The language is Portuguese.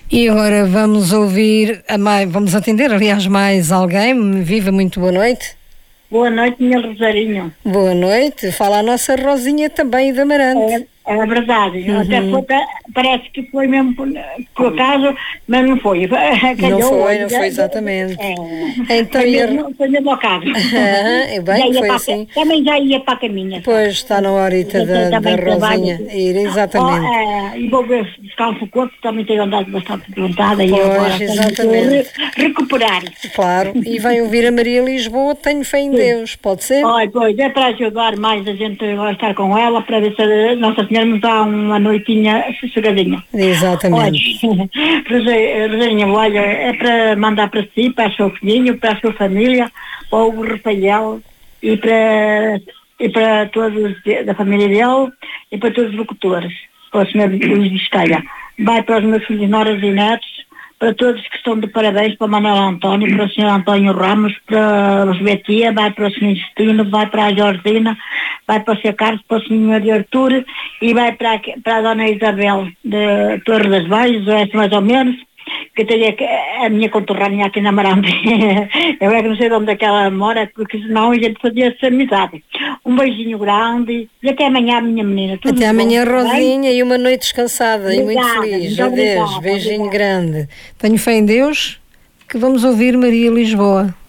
E agora vamos ouvir, vamos atender, aliás, mais alguém. Viva, muito boa noite. Boa noite, minha Rosarinho. Boa noite. Fala a nossa Rosinha também de Amarante. É verdade. Até parece que foi mesmo por acaso, mas não foi. Não foi exatamente. Então, foi mesmo ao caso. Bem, foi assim. Também já ia para a caminha. Pois, está na horita da Rosinha ir, exatamente. E vou ver se descanso o corpo, também tenho andado bastante levantada. Pois, e agora exatamente. Recuperar. Claro, e vem ouvir a Maria Lisboa, tenho fé em Deus, pode ser? Pois, é para ajudar mais a gente a estar com ela, para ver se a Nossa Senhora nos dá uma noitinha sossegadinha. Exatamente. Rosarinha, olha, é para mandar para si, para o seu filhinho, para a sua família, para o Rafael e para todos da família dele e para todos os locutores, para o Sr. Luís Biscaia. Vai para os meus filhos, noras e netos, para todos que estão de parabéns, para o Manuel António, para o Sr. António Ramos, para o Betia, vai para o Sr. Justino, vai para a Jordina, vai para o Sr. Carlos, para o Sr. Artur e vai para a Dona Isabel de Torre das Baixas, mais ou menos, que teria a minha conterrânea aqui na Amarante. Eu é que não sei de onde é que ela mora, porque senão a gente fazia essa amizade. Um beijinho grande e até amanhã, minha menina. Até amanhã, Rosinha, e uma noite descansada. Obrigada, e muito feliz. Muito Adeus, obrigada, beijinho grande. Tenho fé em Deus que vamos ouvir Maria Lisboa.